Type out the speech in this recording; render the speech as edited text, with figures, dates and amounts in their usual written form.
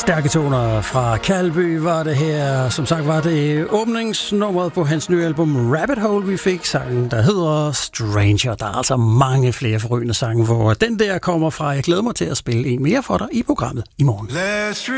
Stærke toner fra Kalby var det her. Som sagt var det åbningsnummeret på hans nye album Rabbit Hole, vi fik. Sangen, der hedder Stranger. Der er altså mange flere forrygende sange, hvor den der kommer fra. Jeg glæder mig til at spille en mere for dig i programmet i morgen.